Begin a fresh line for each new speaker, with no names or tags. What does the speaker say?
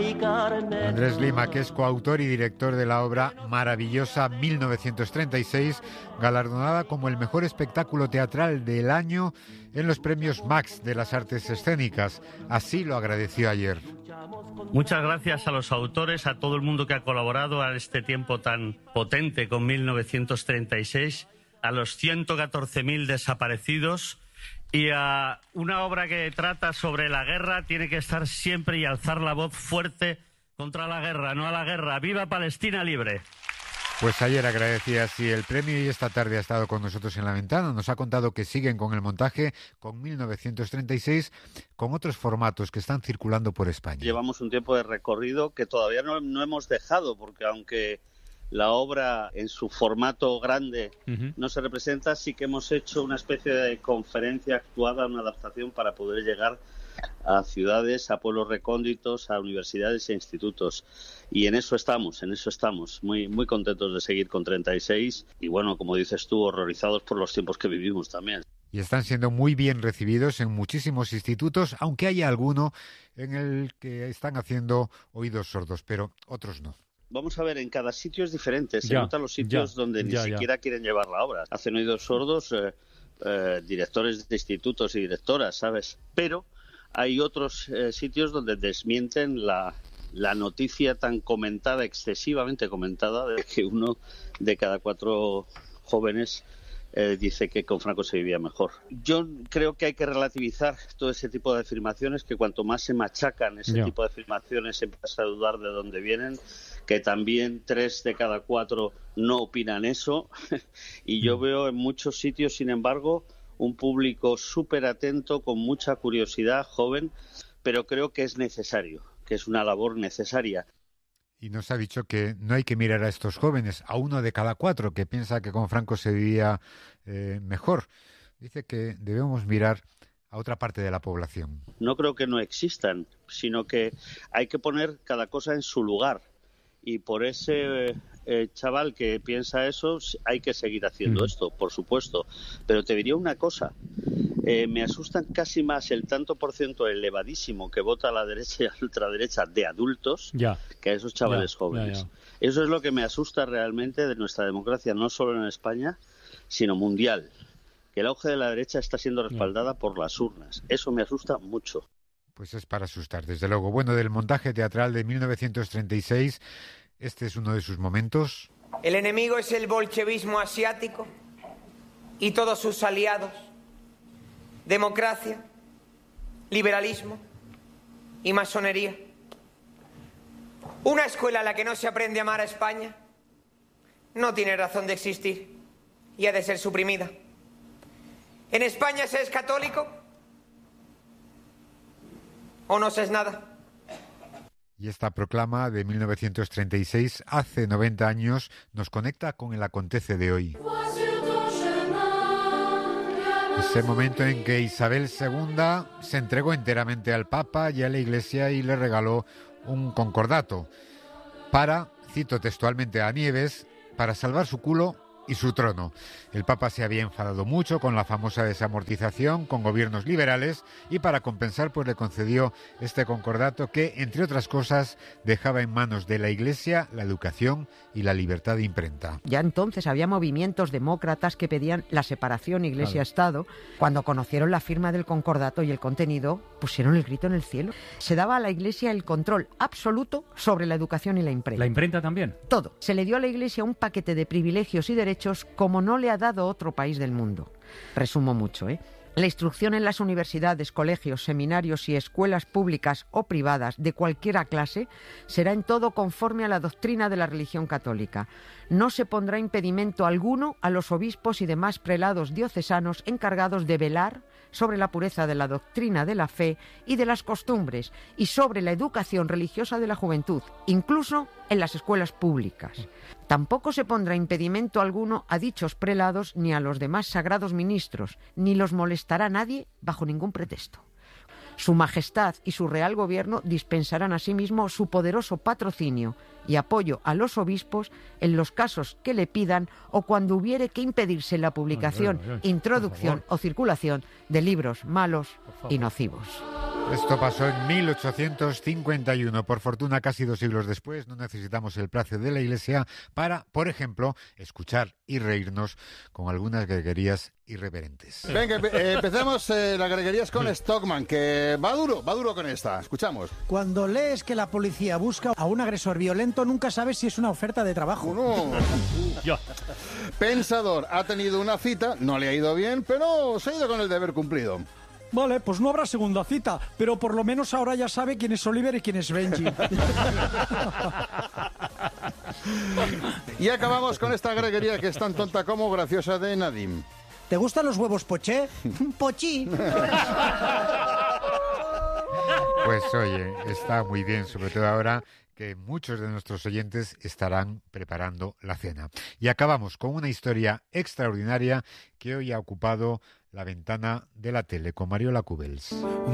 Andrés Lima, que es coautor y director de la obra maravillosa 1936, galardonada como el mejor espectáculo teatral del año en los premios Max de las Artes Escénicas. Así lo agradeció ayer.
Muchas gracias a los autores, a todo el mundo que ha colaborado a este tiempo tan potente con 1936, a los 114.000 desaparecidos y a una obra que trata sobre la guerra. Tiene que estar siempre y alzar la voz fuerte contra la guerra, no a la guerra. ¡Viva Palestina libre!
Pues ayer agradecía así el premio y esta tarde ha estado con nosotros en La Ventana. Nos ha contado que siguen con el montaje con 1936, con otros formatos que están circulando por España.
Llevamos un tiempo de recorrido que todavía no hemos dejado, porque aunque la obra en su formato grande no se representa, sí que hemos hecho una especie de conferencia actuada, una adaptación para poder llegar a ciudades, a pueblos recónditos, a universidades e institutos. Y en eso estamos muy, muy contentos de seguir con 36 y bueno, como dices tú, horrorizados por los tiempos que vivimos también.
Y están siendo muy bien recibidos en muchísimos institutos, aunque haya alguno en el que están haciendo oídos sordos, pero otros no.
Vamos a ver, en cada sitio es diferente. Se notan los sitios donde ni siquiera quieren llevar la obra. Hacen oídos sordos directores de institutos y directoras, ¿sabes? Pero hay otros sitios donde desmienten la noticia tan comentada, excesivamente comentada, de que 1 de cada 4 jóvenes dice que con Franco se vivía mejor. Yo creo que hay que relativizar todo ese tipo de afirmaciones, que cuanto más se machacan ese tipo de afirmaciones se empieza a dudar de dónde vienen, que también 3 de cada 4 no opinan eso. Y yo veo en muchos sitios, sin embargo, un público súper atento, con mucha curiosidad, joven, pero creo que es necesario, que es una labor necesaria.
Y nos ha dicho que no hay que mirar a estos jóvenes, a 1 de cada 4 que piensa que con Franco se vivía mejor. Dice que debemos mirar a otra parte de la población.
No creo que no existan, sino que hay que poner cada cosa en su lugar. Y por ese chaval que piensa eso, hay que seguir haciendo esto, por supuesto. Pero te diría una cosa. Me asustan casi más el tanto por ciento elevadísimo que vota a la derecha y a la ultraderecha de adultos que a esos chavales jóvenes. Eso es lo que me asusta realmente de nuestra democracia, no solo en España, sino mundial. Que el auge de la derecha está siendo respaldada por las urnas. Eso me asusta mucho.
Pues es para asustar, desde luego. Bueno, del montaje teatral de 1936, este es uno de sus momentos.
El enemigo es el bolchevismo asiático y todos sus aliados. Democracia, liberalismo y masonería. Una escuela a la que no se aprende a amar a España no tiene razón de existir y ha de ser suprimida. ¿En España se es católico o no se es nada?
Y esta proclama de 1936, hace 90 años, nos conecta con el acontece de hoy. Ese momento en que Isabel II se entregó enteramente al Papa y a la Iglesia y le regaló un concordato para, cito textualmente a Nieves, para salvar su culo y su trono. El Papa se había enfadado mucho con la famosa desamortización con gobiernos liberales y para compensar pues le concedió este concordato que, entre otras cosas, dejaba en manos de la Iglesia la educación y la libertad de imprenta.
Ya entonces había movimientos demócratas que pedían la separación Iglesia-Estado. Cuando conocieron la firma del concordato y el contenido, pusieron el grito en el cielo. Se daba a la Iglesia el control absoluto sobre la educación y la imprenta.
¿La imprenta también?
Todo. Se le dio a la Iglesia un paquete de privilegios y derechos como no le ha dado otro país del mundo. Resumo mucho, La instrucción en las universidades, colegios, seminarios y escuelas públicas o privadas de cualquier clase será en todo conforme a la doctrina de la religión católica. No se pondrá impedimento alguno a los obispos y demás prelados diocesanos encargados de velar sobre la pureza de la doctrina de la fe y de las costumbres y sobre la educación religiosa de la juventud, incluso en las escuelas públicas. Tampoco se pondrá impedimento alguno a dichos prelados ni a los demás sagrados ministros, ni los molestará nadie bajo ningún pretexto. Su Majestad y su Real Gobierno dispensarán asimismo su poderoso patrocinio y apoyo a los obispos en los casos que le pidan o cuando hubiere que impedirse la publicación, introducción o circulación de libros malos y nocivos.
Esto pasó en 1851. Por fortuna, casi 2 siglos después, no necesitamos el placer de la Iglesia para, por ejemplo, escuchar y reírnos con algunas greguerías irreverentes.
Venga, empecemos las greguerías con Stockman, que va duro con esta. Escuchamos.
Cuando lees que la policía busca a un agresor violento, nunca sabes si es una oferta de trabajo.
No. Pensador ha tenido una cita, no le ha ido bien, pero se ha ido con el deber cumplido.
Vale, pues no habrá segunda cita, pero por lo menos ahora ya sabe quién es Oliver y quién es Benji.
Y acabamos con esta greguería que es tan tonta como graciosa de Nadim.
¿Te gustan los huevos poché? ¡Pochí!
Pues oye, está muy bien, sobre todo ahora que muchos de nuestros oyentes estarán preparando la cena. Y acabamos con una historia extraordinaria que hoy ha ocupado la ventana de la tele con Mariola Cubels.